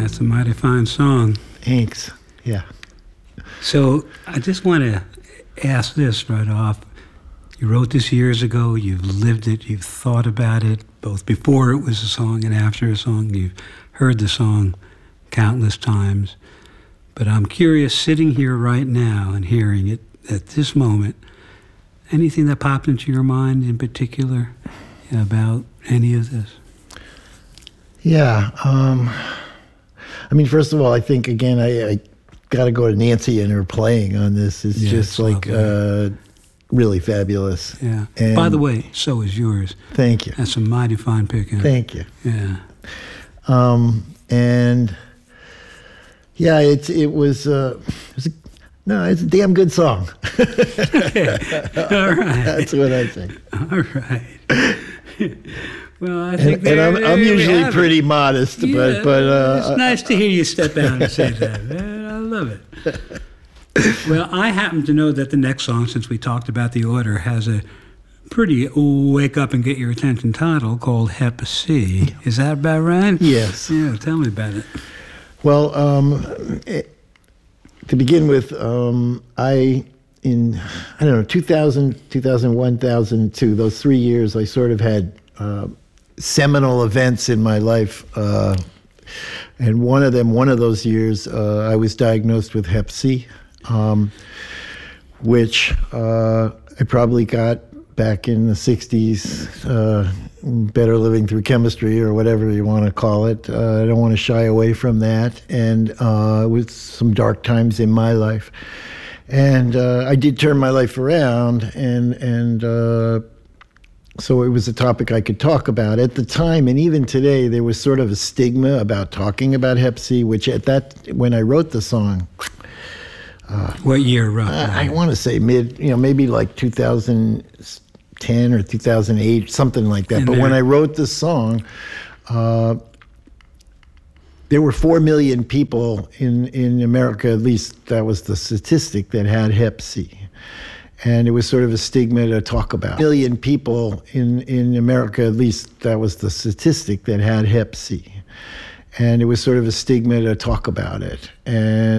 That's a mighty fine song. Thanks. Yeah. So I just want to ask this right off. You wrote this years ago. You've lived it. You've thought about it, both before it was a song and after a song. You've heard the song countless times. But I'm curious, sitting here right now and hearing it at this moment, anything that popped into your mind in particular about any of this? Yeah. I mean, first of all, I think, again, I got to go to Nancy and her playing on this. It's just like really fabulous. Yeah. And by the way, so is yours. Thank you. That's a mighty fine picking. Thank you. Yeah. And yeah, it's a damn good song. Okay. All right. That's what I think. All right. Well, I think and I'm usually pretty modest, yeah, but it's nice to hear you step out and say that. I love it. Well, I happen to know that the next song, since we talked about the order, has a pretty wake up and get your attention title called Hep C. Is that about right? Yes. Yeah, tell me about it. Well, to begin with, in 2000, 2001, 2002, those 3 years, I sort of had seminal events in my life. And one of those years, I was diagnosed with Hep C, which I probably got back in the 60s, better living through chemistry or whatever you want to call it. I don't want to shy away from that. And it was some dark times in my life. And I did turn my life around, and so it was a topic I could talk about. At the time, and even today, there was sort of a stigma about talking about Hep C, which when I wrote the song... what year, roughly? I want to say maybe like 2010 or 2008, something like that. But when I wrote the song, there were 4 million people in America, at least that was the statistic, that had Hep C. And it was sort of a stigma to talk about. 1 million people in America, at least that was the statistic, that had Hep C. And it was sort of a stigma to talk about it. And